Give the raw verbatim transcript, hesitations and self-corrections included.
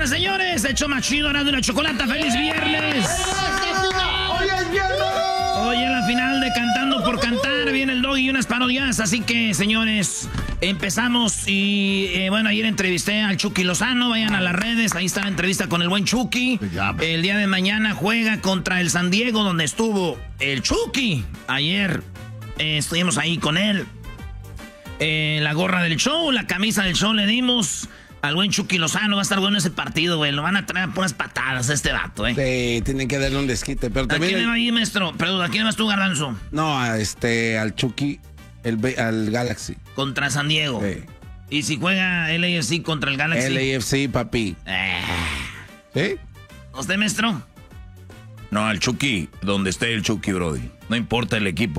señoras y señores. Hecho más chido, ahora de una chocolata. ¡Feliz viernes! ¡Hoy es viernes! Hoy en la final de Cantando por Cantar viene el Doggy y unas parodias. Así que, señores, empezamos. Y eh, bueno, ayer entrevisté al Chucky Lozano. Vayan a las redes, ahí está la entrevista con el buen Chucky. El día de mañana juega contra el San Diego, donde estuvo el Chucky. Ayer eh, estuvimos ahí con él. Eh, la gorra del show, la camisa del show le dimos al buen Chucky Lozano. Va a estar bueno ese partido, güey. Lo van a traer por unas patadas a este vato, eh. Sí, tienen que darle un desquite. Pero ¿A también quién el... le va a ir, maestro? Perdón, ¿a quién le vas tú, Garbanzo? No, a este, al Chucky, el, al Galaxy. Contra San Diego. Sí. ¿Y si juega L A F C contra el Galaxy? L A F C, papi. Eh. ¿Sí? ¿Usted, maestro? No, al Chucky, donde esté el Chucky, brody. No importa el equipo.